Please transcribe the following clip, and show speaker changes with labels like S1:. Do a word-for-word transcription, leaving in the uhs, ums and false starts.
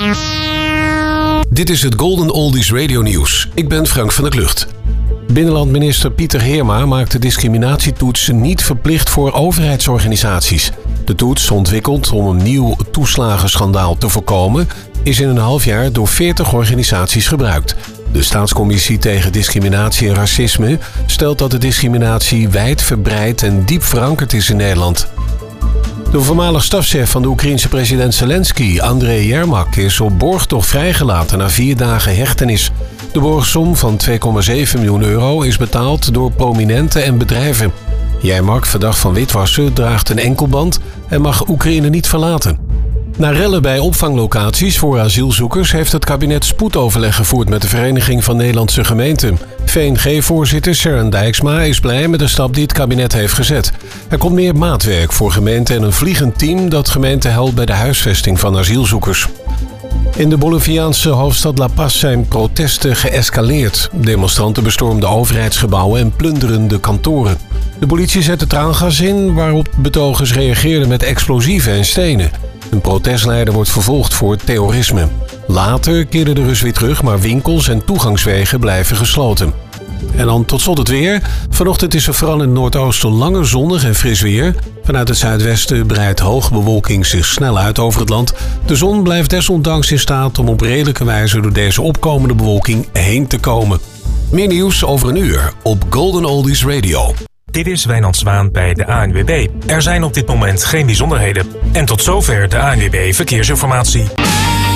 S1: Dit is het Golden Oldies Radio Nieuws. Ik ben Frank van der Klucht. Binnenlandminister Pieter Heerma maakt de discriminatietoets niet verplicht voor overheidsorganisaties. De toets, ontwikkeld om een nieuw toeslagenschandaal te voorkomen, is in een half jaar door veertig organisaties gebruikt. De Staatscommissie tegen Discriminatie en Racisme stelt dat de discriminatie wijdverbreid en diep verankerd is in Nederland. De voormalig stafchef van de Oekraïense president Zelensky, Andrei Yermak, is op borgtocht vrijgelaten na vier dagen hechtenis. De borgsom van twee komma zeven miljoen euro is betaald door prominenten en bedrijven. Yermak, verdacht van witwassen, draagt een enkelband en mag Oekraïne niet verlaten. Na rellen bij opvanglocaties voor asielzoekers heeft het kabinet spoedoverleg gevoerd met de Vereniging van Nederlandse Gemeenten. V N G-voorzitter Sharon Dijksma is blij met de stap die het kabinet heeft gezet. Er komt meer maatwerk voor gemeenten en een vliegend team dat gemeenten helpt bij de huisvesting van asielzoekers. In de Boliviaanse hoofdstad La Paz zijn protesten geëscaleerd. Demonstranten bestormden overheidsgebouwen en plunderen de kantoren. De politie zette traangas in, waarop betogers reageerden met explosieven en stenen. Een protestleider wordt vervolgd voor terrorisme. Later keerde de rust weer terug, maar winkels en toegangswegen blijven gesloten. En dan tot slot het weer. Vanochtend is er vooral in het noordoosten langer zonnig en fris weer. Vanuit het zuidwesten breidt hoge bewolking zich snel uit over het land. De zon blijft desondanks in staat om op redelijke wijze door deze opkomende bewolking heen te komen. Meer nieuws over een uur op Golden Oldies Radio.
S2: Dit is Wijnand Zwaan bij de A N W B. Er zijn op dit moment geen bijzonderheden. En tot zover de A N W B Verkeersinformatie.